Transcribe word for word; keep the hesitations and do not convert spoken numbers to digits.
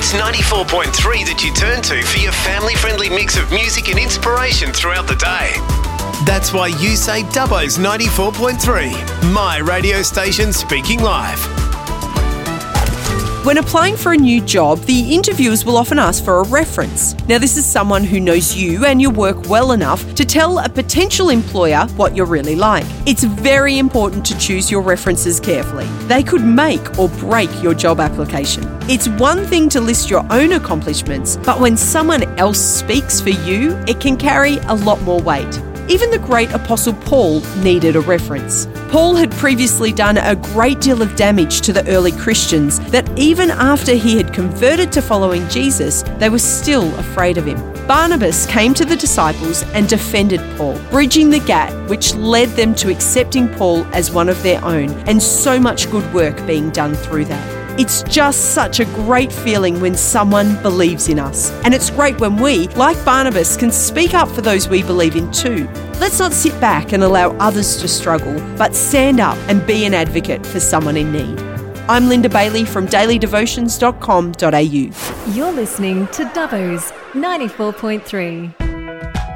It's ninety-four point three that you turn to for your family-friendly mix of music and inspiration throughout the day. That's why you say Dubbo's ninety-four point three, my radio station speaking live. When applying for a new job, the interviewers will often ask for a reference. Now, this is someone who knows you and your work well enough to tell a potential employer what you're really like. It's very important to choose your references carefully. They could make or break your job application. It's one thing to list your own accomplishments, but when someone else speaks for you, it can carry a lot more weight. Even the great Apostle Paul needed a reference. Paul had previously done a great deal of damage to the early Christians that even after he had converted to following Jesus, they were still afraid of him. Barnabas came to the disciples and defended Paul, bridging the gap which led them to accepting Paul as one of their own, and so much good work being done through that. It's just such a great feeling when someone believes in us. And it's great when we, like Barnabas, can speak up for those we believe in too. Let's not sit back and allow others to struggle, but stand up and be an advocate for someone in need. I'm Linda Bailey from daily devotions dot com dot a u. You're listening to Dubbo's ninety-four point three.